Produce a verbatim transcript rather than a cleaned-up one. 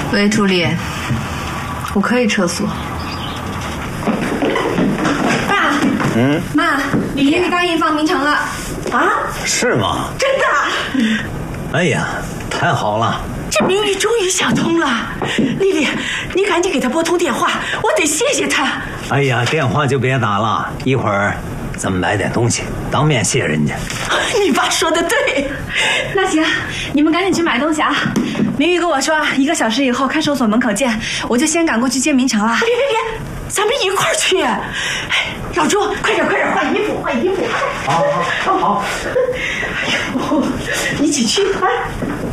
喂，助理，我可以撤诉。 爸， 嗯， 妈，李丽丽答应放明成了。啊？ 是吗？ 真的？ 哎呀，太好了！ 这明玉终于想通了。丽丽，你赶紧给他拨通电话，我得谢谢他。 哎呀，电话就别打了，一会儿咱们买点东西，当面谢人家。 你爸说的对。 那行，你们赶紧去买东西啊！明玉跟我说，一个小时以后看守所门口见，我就先赶过去接明成了。 别别别，咱们一块儿去。哎，老朱，快点快点，换衣服换衣服。 好好好好。 哎呦，一起去啊！